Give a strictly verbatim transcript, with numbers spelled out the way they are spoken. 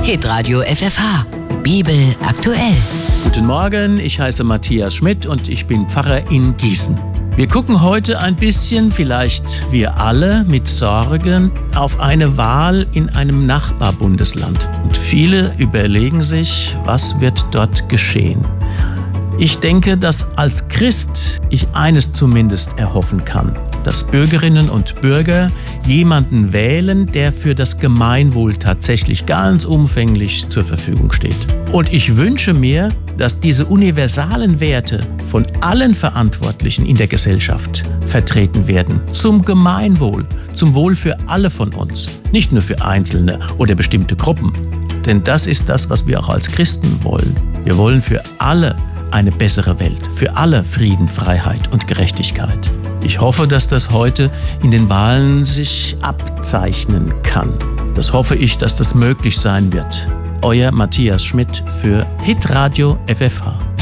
Hitradio F F H. Bibel aktuell. Guten Morgen, ich heiße Matthias Schmidt und ich bin Pfarrer in Gießen. Wir gucken heute ein bisschen, vielleicht wir alle, mit Sorgen auf eine Wahl in einem Nachbarbundesland. Und viele überlegen sich, was wird dort geschehen. Ich denke, dass als Christ ich eines zumindest erhoffen kann, dass Bürgerinnen und Bürger jemanden wählen, der für das Gemeinwohl tatsächlich ganz umfänglich zur Verfügung steht. Und ich wünsche mir, dass diese universalen Werte von allen Verantwortlichen in der Gesellschaft vertreten werden, zum Gemeinwohl, zum Wohl für alle von uns, nicht nur für Einzelne oder bestimmte Gruppen. Denn das ist das, was wir auch als Christen wollen. Wir wollen für alle eine bessere Welt, für alle Frieden, Freiheit und Gerechtigkeit. Ich hoffe, dass das heute in den Wahlen sich abzeichnen kann. Das hoffe ich, dass das möglich sein wird. Euer Matthias Schmidt für Hitradio F F H.